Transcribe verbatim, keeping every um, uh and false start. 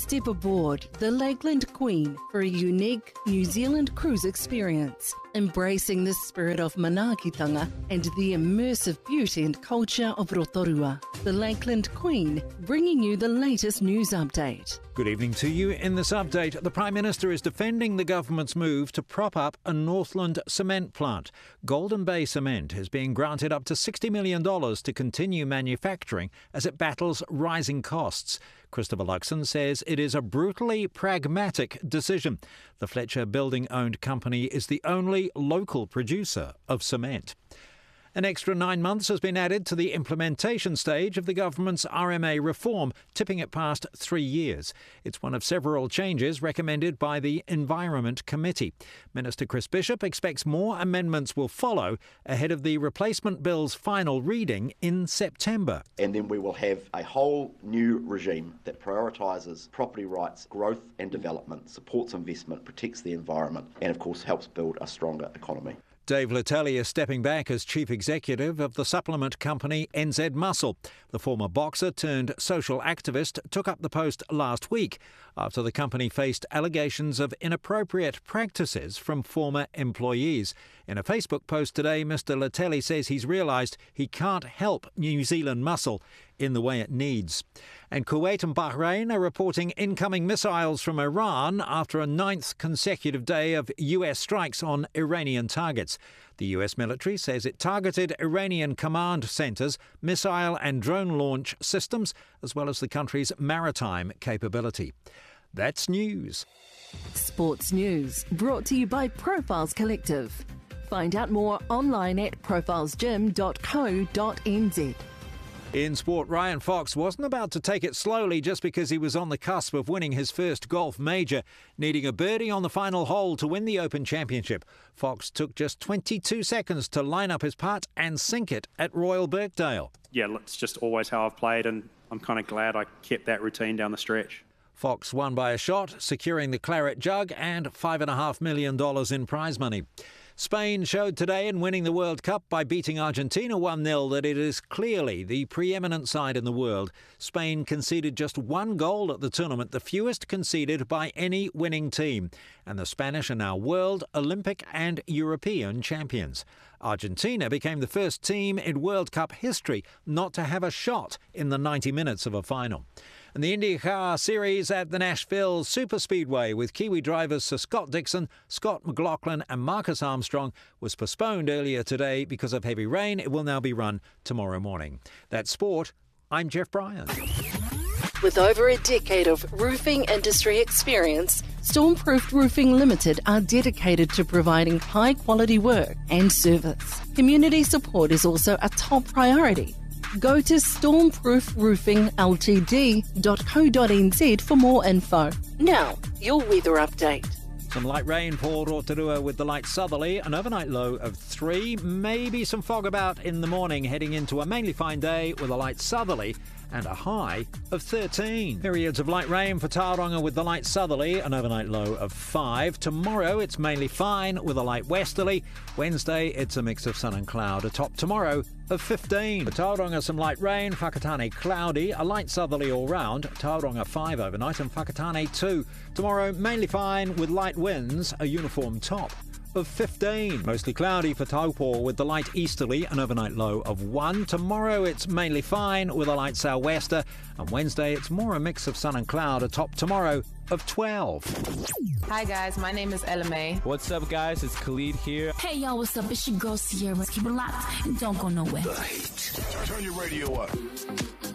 Step aboard the Lakeland Queen for a unique New Zealand cruise experience, embracing the spirit of manaakitanga and the immersive beauty and culture of Rotorua. The Lakeland Queen, bringing you the latest news update. Good evening to you. In this update, the Prime Minister is defending the government's move to prop up a Northland cement plant. Golden Bay Cement is being granted up to sixty million dollars to continue manufacturing as it battles rising costs. Christopher Luxon says it is a brutally pragmatic decision. The Fletcher Building-owned company is the only local producer of cement. An extra nine months has been added to the implementation stage of the government's R M A reform, tipping it past three years. It's one of several changes recommended by the Environment Committee. Minister Chris Bishop expects more amendments will follow ahead of the replacement bill's final reading in September. And then we will have a whole new regime that prioritises property rights, growth and development, supports investment, protects the environment and, of course, helps build a stronger economy. Dave Leteli is stepping back as chief executive of the supplement company N Z Muscle. The former boxer turned social activist took up the post last week after the company faced allegations of inappropriate practices from former employees. In a Facebook post today, Mister Leteli says he's realised he can't help New Zealand Muscle in the way it needs. And Kuwait and Bahrain are reporting incoming missiles from Iran after a ninth consecutive day of U S strikes on Iranian targets. The U S military says it targeted Iranian command centres, missile and drone launch systems, as well as the country's maritime capability. That's news. Sports news brought to you by Profiles Collective. Find out more online at profiles gym dot co dot n z. In sport, Ryan Fox wasn't about to take it slowly just because he was on the cusp of winning his first golf major. Needing a birdie on the final hole to win the Open Championship, Fox took just twenty-two seconds to line up his putt and sink it at Royal Birkdale. Yeah, it's just always how I've played, and I'm kind of glad I kept that routine down the stretch. Fox won by a shot, securing the claret jug and five point five million dollars in prize money. Spain showed today in winning the World Cup by beating Argentina one nil that it is clearly the preeminent side in the world. Spain conceded just one goal at the tournament, the fewest conceded by any winning team. And the Spanish are now world, Olympic and European champions. Argentina became the first team in World Cup history not to have a shot in the ninety minutes of a final. And the IndyCar Series at the Nashville Superspeedway with Kiwi drivers Sir Scott Dixon, Scott McLaughlin and Marcus Armstrong was postponed earlier today because of heavy rain. It will now be run tomorrow morning. That's sport. I'm Jeff Bryan. With over a decade of roofing industry experience, Stormproofed Roofing Limited are dedicated to providing high-quality work and service. Community support is also a top priority. Go to stormproof roofing l t d dot co dot n z for more info. Now, your weather update. Some light rain for Rotorua with the light southerly, an overnight low of three. Maybe some fog about in the morning, heading into a mainly fine day with a light southerly and a high of thirteen. Periods of light rain for Tauranga with the light southerly, an overnight low of five. Tomorrow it's mainly fine with a light westerly. Wednesday it's a mix of sun and cloud, a top tomorrow of fifteen. For Tauranga some light rain, Whakatane cloudy, a light southerly all round. Tauranga five overnight and Whakatane two. Tomorrow mainly fine with light winds, a uniform top of fifteen. Mostly cloudy for Taupo with the light easterly, an overnight low of one. Tomorrow it's mainly fine with a light sou'wester, and Wednesday it's more a mix of sun and cloud, a top tomorrow of twelve. Hi guys, my name is Ella May. What's up guys, it's Khalid here. Hey y'all, what's up? It's your girl Sierra. Keep it locked and don't go nowhere. The Heat. Turn your radio up.